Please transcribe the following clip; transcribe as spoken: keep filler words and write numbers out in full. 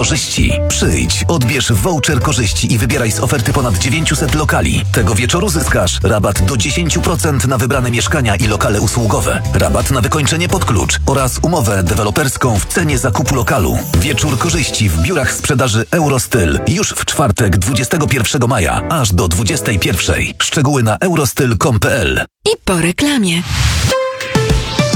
korzyści. Przyjdź, odbierz voucher korzyści i wybieraj z oferty ponad dziewięćset lokali. Tego wieczoru zyskasz rabat do dziesięć procent na wybrane mieszkania i lokale usługowe, rabat na wykończenie pod klucz oraz umowę deweloperską w cenie zakupu lokalu. Wieczór korzyści w biurach sprzedaży Eurostyl już w czwartek dwudziestego pierwszego maja aż do dwudziestej pierwszej. Szczegóły na eurostyl kropka com kropka p l. I po reklamie.